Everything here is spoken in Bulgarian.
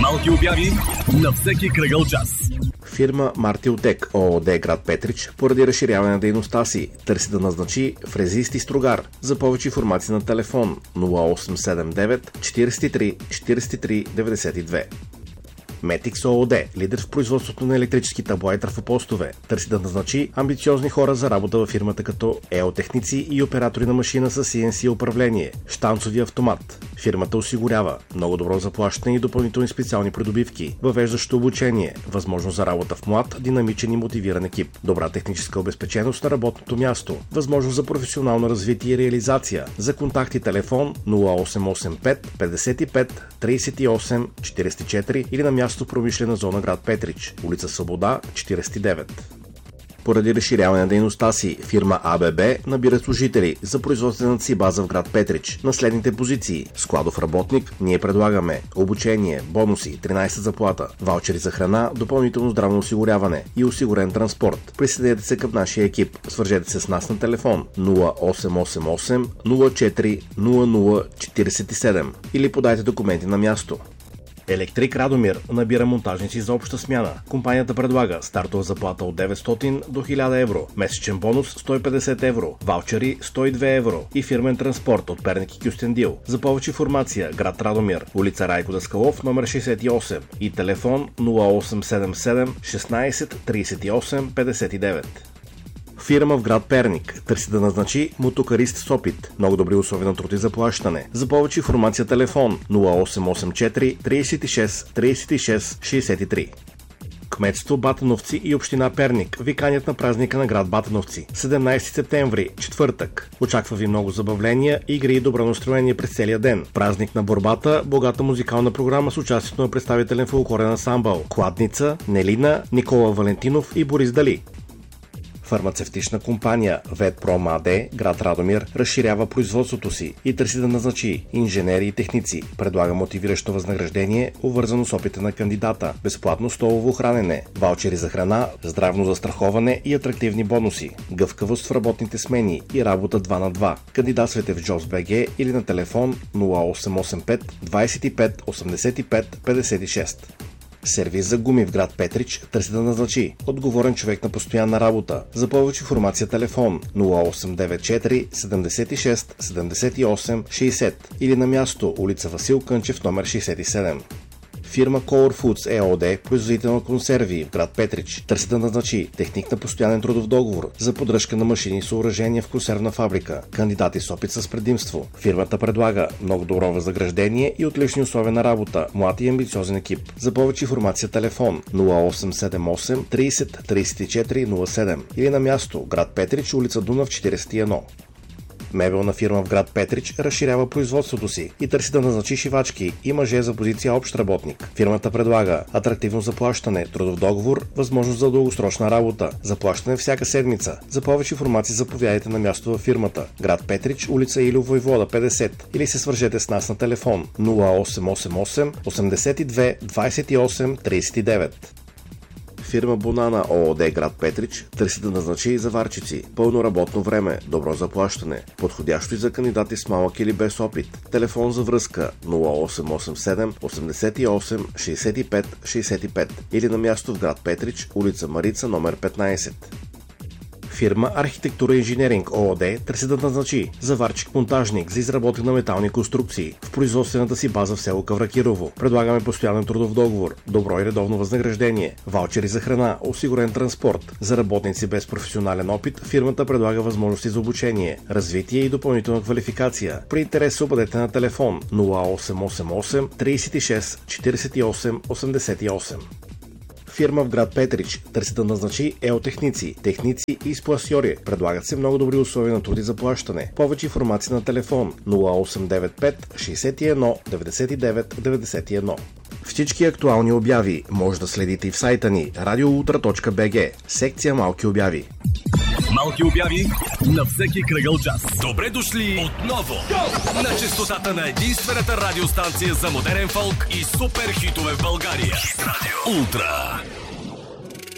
Малки обяви на всеки кръгъл час. Фирма Мартилтек ООД град Петрич поради разширяване на дейността си търси да назначи фрезист и стругар. За повече информация на телефон 0879 43 43 92. Метикс ООД, лидер в производството на електрически табла и трафопостове, търси да назначи амбициозни хора за работа във фирмата като ЕО-техници и оператори на машина с CNC управление, щанцови автомат. Фирмата осигурява много добро заплащане и допълнителни специални придобивки, въвеждащо обучение, възможност за работа в млад, динамичен и мотивиран екип, добра техническа обезпеченост на работното място, възможност за професионално развитие и реализация. За контакти телефон 0885 55 38 44 или на място в промишлена зона град Петрич, улица Свобода, 49. Поради разширяване на дейността си, фирма АББ набира служители за производствената си база в град Петрич на следните позиции. Складов работник, ние предлагаме обучение, бонуси, 13 заплата, ваучери за храна, допълнително здравно осигуряване и осигурен транспорт. Присъединете се към нашия екип. Свържете се с нас на телефон 0888 04 0047 или подайте документи на място. Електрик Радомир набира монтажници за обща смяна. Компанията предлага стартова заплата от 900 до 1000 евро, месечен бонус 150 евро, ваучери 102 евро и фирмен транспорт от Перник и Кюстендил. За повече информация град Радомир, улица Райко Даскалов, номер 68 и телефон 0877 16 38 59. Фирма в град Перник търси да назначи мотокарист с опит. Много добри условия на труд и заплащане. За повече информация телефон 0884 36 36 63. Кметство Батановци и община Перник ви канят на празника на град Батановци. 17 септември, четвъртък. Очаква ви много забавления, игри и добро настроение през целия ден. Празник на борбата, богата музикална програма с участието на представителен фолклорен ансамбъл Кладница, Нелина, Никола Валентинов и Борис Дали. Фармацевтична компания Ветпром АД, град Радомир, разширява производството си и търси да назначи инженери и техници. Предлага мотивиращо възнаграждение, обвързано с опита на кандидата, безплатно столово хранене, ваучери за храна, здравно застраховане и атрактивни бонуси, гъвкавост в работните смени и работа 2 на 2. Кандидатствайте в JobsBG или на телефон 0885 25 85 56. Сервиз за гуми в град Петрич търси да назначи отговорен човек на постоянна работа. За повече информация телефон 0894 76 78 60 или на място улица Васил Кънчев номер 67. Фирма Color Foods ЕОД, производител на консерви в град Петрич, търси да назначи техник на постоянен трудов договор за поддръжка на машини и съоръжения в консервна фабрика. Кандидати с опит с предимство. Фирмата предлага много добро възнаграждение и отлични условия на работа, млад и амбициозен екип. За повече информация телефон 0878 30 34 07 или на място град Петрич, улица Дунав 41. Мебелна фирма в град Петрич разширява производството си и търси да назначи шивачки и мъже за позиция общ работник. Фирмата предлага атрактивно заплащане, трудов договор, възможност за дългосрочна работа, заплащане всяка седмица. За повече информация заповядайте на място във фирмата. Град Петрич, улица Илю Войвода 50 или се свържете с нас на телефон 0888 82 28 39. Фирма Бонана ООД град Петрич търси да назначи заварчици, пълно работно време, добро заплащане, подходящо и за кандидати с малък или без опит. Телефон за връзка 0887 88 65 65 или на място в град Петрич, улица Марица номер 15. Фирма Архитектура инженеринг ООД търси да назначи заварчик-монтажник за изработка на метални конструкции в производствената си база в село Кавракирово. Предлагаме постоянен трудов договор, добро и редовно възнаграждение, ваучери за храна, осигурен транспорт. За работници без професионален опит фирмата предлага възможности за обучение, развитие и допълнителна квалификация. При интерес се обадете на телефон 0888 36 48 88. Фирма в град Петрич търси да назначи ЕО-техници, техници и спласьори. Предлагат се много добри условия на труд и заплащане. Повече информация на телефон 0895 61 99 91. Всички актуални обяви може да следите и в сайта ни radioultra.bg, секция Малки обяви. Малки обяви на всеки кръгъл час. Добре дошли отново на честотата на единствената радиостанция за модерен фолк и супер хитове в България. Радио Ултра.